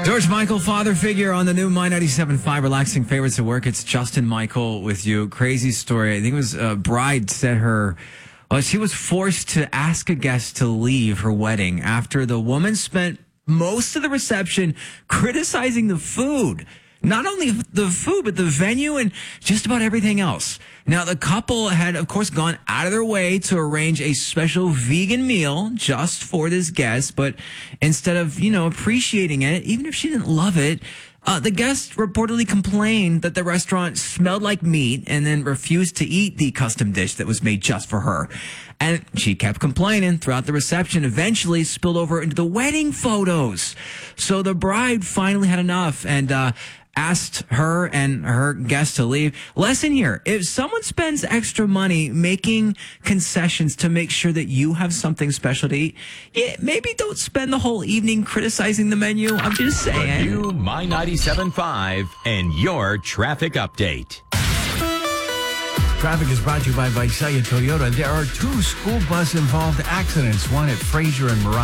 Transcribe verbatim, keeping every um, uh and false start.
George Michael, father figure on the new My ninety-seven point five Relaxing Favorites at Work. It's Justin Michael with you. Crazy story. I think it was a bride said her, well, she was forced to ask a guest to leave her wedding after the woman spent most of the reception criticizing the food. Not only the food, but the venue and just about everything else. Now, the couple had, of course, gone out of their way to arrange a special vegan meal just for this guest. But instead of, you know, appreciating it, even if she didn't love it, uh, the guest reportedly complained that the restaurant smelled like meat and then refused to eat the custom dish that was made just for her. And she kept complaining throughout the reception, eventually spilled over into the wedding photos. So the bride finally had enough and, uh, asked her and her guest to leave. Lesson here, if someone spends extra money making concessions to make sure that you have something special to eat, yeah, maybe don't spend the whole evening criticizing the menu. I'm just saying. The new My ninety-seven point five and your traffic update. Traffic is brought to you by Visalia Toyota. There are two school bus involved accidents, one at Fraser and Mariah.